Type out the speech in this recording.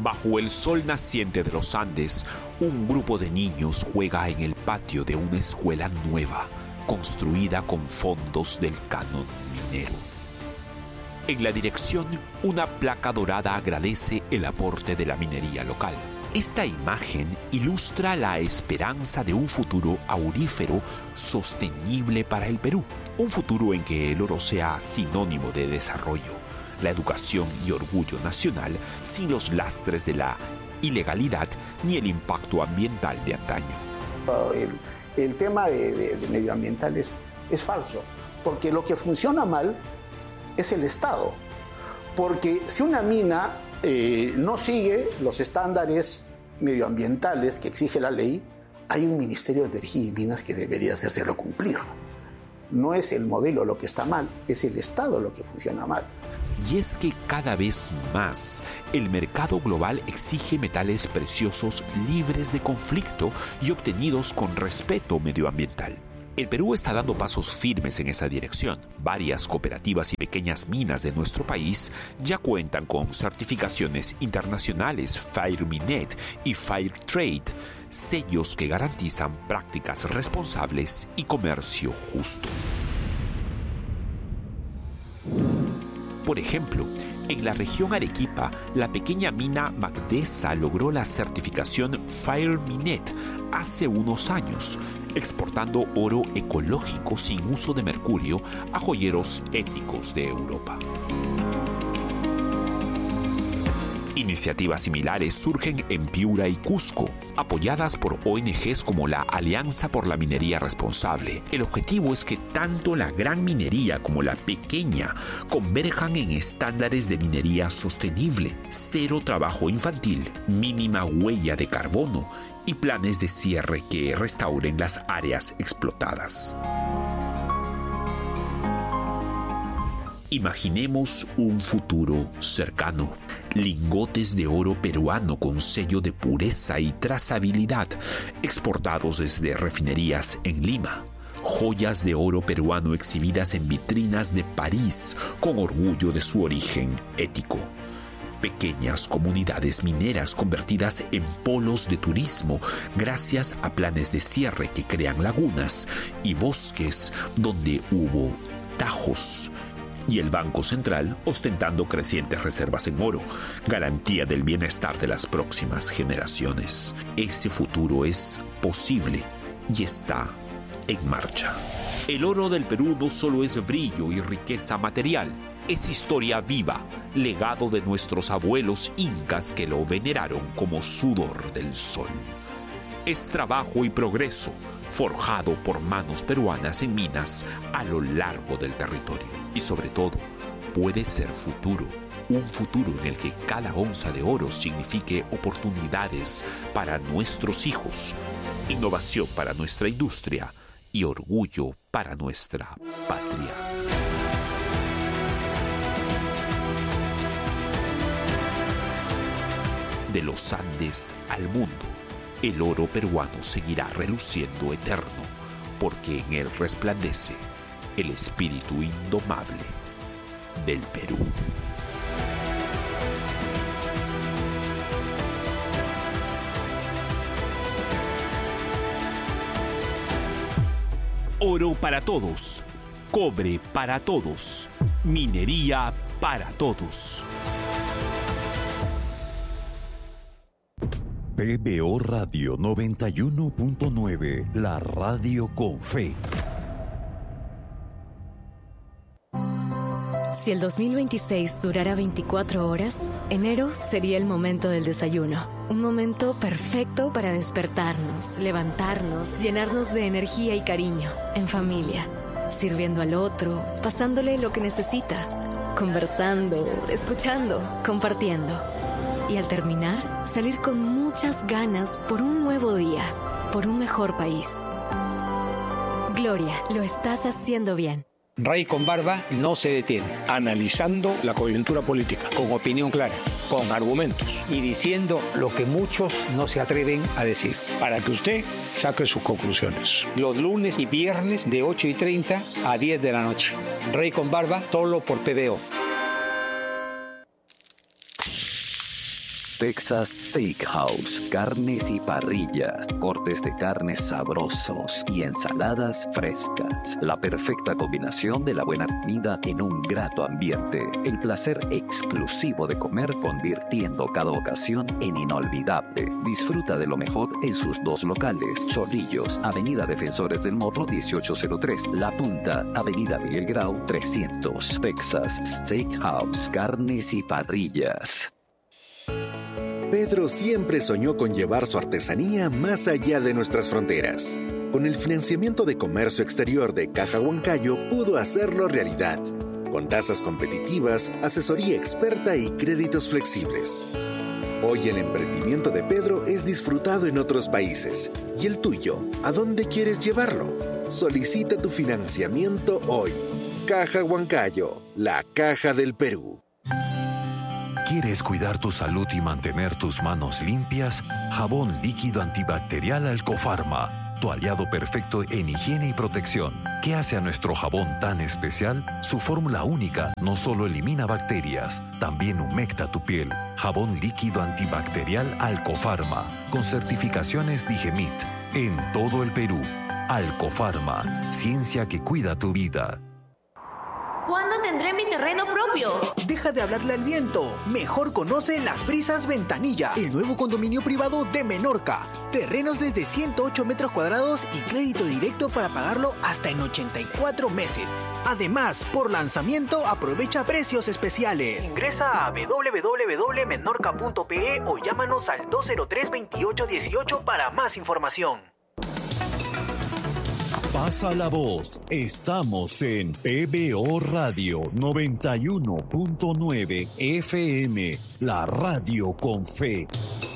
Bajo el sol naciente de los Andes, un grupo de niños juega en el patio de una escuela nueva, construida con fondos del canon minero. En la dirección, una placa dorada agradece el aporte de la minería local. Esta imagen ilustra la esperanza de un futuro aurífero sostenible para el Perú. Un futuro en que el oro sea sinónimo de desarrollo, la educación y orgullo nacional, sin los lastres de la ilegalidad ni el impacto ambiental de antaño. El tema de medioambiental es falso, porque lo que funciona mal es el Estado. Porque si una mina no sigue los estándares medioambientales que exige la ley, hay un Ministerio de Energía y Minas que debería hacérselo cumplir. No es el modelo lo que está mal, es el Estado lo que funciona mal. Y es que cada vez más el mercado global exige metales preciosos libres de conflicto y obtenidos con respeto medioambiental. El Perú está dando pasos firmes en esa dirección. Varias cooperativas y pequeñas minas de nuestro país ya cuentan con certificaciones internacionales FairMinet y Fairtrade, sellos que garantizan prácticas responsables y comercio justo. Por ejemplo, en la región Arequipa, la pequeña mina Magdesa logró la certificación FairMinet hace unos años, exportando oro ecológico sin uso de mercurio a joyeros éticos de Europa. Iniciativas similares surgen en Piura y Cusco, apoyadas por ONGs como la Alianza por la Minería Responsable. El objetivo es que tanto la gran minería como la pequeña converjan en estándares de minería sostenible, cero trabajo infantil, mínima huella de carbono y planes de cierre que restauren las áreas explotadas. Imaginemos un futuro cercano. Lingotes de oro peruano con sello de pureza y trazabilidad, exportados desde refinerías en Lima. Joyas de oro peruano exhibidas en vitrinas de París con orgullo de su origen ético. Pequeñas comunidades mineras convertidas en polos de turismo gracias a planes de cierre que crean lagunas y bosques donde hubo tajos. Y el Banco Central ostentando crecientes reservas en oro, garantía del bienestar de las próximas generaciones. Ese futuro es posible y está en marcha. El oro del Perú no solo es brillo y riqueza material, es historia viva, legado de nuestros abuelos incas que lo veneraron como sudor del sol. Es trabajo y progreso, forjado por manos peruanas en minas a lo largo del territorio. Y sobre todo, puede ser futuro, un futuro en el que cada onza de oro signifique oportunidades para nuestros hijos, innovación para nuestra industria y orgullo para nuestra patria. De los Andes al mundo, el oro peruano seguirá reluciendo eterno, porque en él resplandece el espíritu indomable del Perú. Oro para todos, cobre para todos, minería para todos. PBO Radio 91.9, la radio con fe. Si el 2026 durara 24 horas, enero sería el momento del desayuno. Un momento perfecto para despertarnos, levantarnos, llenarnos de energía y cariño, en familia, sirviendo al otro, pasándole lo que necesita, conversando, escuchando, compartiendo. Y al terminar, salir con muchas ganas por un nuevo día, por un mejor país. Gloria, lo estás haciendo bien. Rey con Barba no se detiene. Analizando la coyuntura política, con opinión clara, con argumentos y diciendo lo que muchos no se atreven a decir, para que usted saque sus conclusiones. Los lunes y viernes de 8:30 a 10 de la noche. Rey con Barba, solo por PBO. Texas Steakhouse, carnes y parrillas, cortes de carnes sabrosos y ensaladas frescas. La perfecta combinación de la buena comida en un grato ambiente. El placer exclusivo de comer, convirtiendo cada ocasión en inolvidable. Disfruta de lo mejor en sus dos locales: Chorrillos, Avenida Defensores del Morro 1803, La Punta, Avenida Miguel Grau 300. Texas Steakhouse, carnes y parrillas. Pedro siempre soñó con llevar su artesanía más allá de nuestras fronteras. Con el financiamiento de comercio exterior de Caja Huancayo pudo hacerlo realidad, con tasas competitivas, asesoría experta y créditos flexibles. Hoy el emprendimiento de Pedro es disfrutado en otros países. ¿Y el tuyo? ¿A dónde quieres llevarlo? Solicita tu financiamiento hoy. Caja Huancayo, la caja del Perú. ¿Quieres cuidar tu salud y mantener tus manos limpias? Jabón líquido antibacterial Alcofarma, tu aliado perfecto en higiene y protección. ¿Qué hace a nuestro jabón tan especial? Su fórmula única no solo elimina bacterias, también humecta tu piel. Jabón líquido antibacterial Alcofarma, con certificaciones Digemit, en todo el Perú. Alcofarma, ciencia que cuida tu vida. ¿Cuándo tendré mi terreno propio? Deja de hablarle al viento. Mejor conoce Las Brisas Ventanilla, el nuevo condominio privado de Menorca. Terrenos desde 108 metros cuadrados y crédito directo para pagarlo hasta en 84 meses. Además, por lanzamiento aprovecha precios especiales. Ingresa a www.menorca.pe o llámanos al 203-2818 para más información. Pasa la voz. Estamos en PBO Radio 91.9 FM, la radio con fe.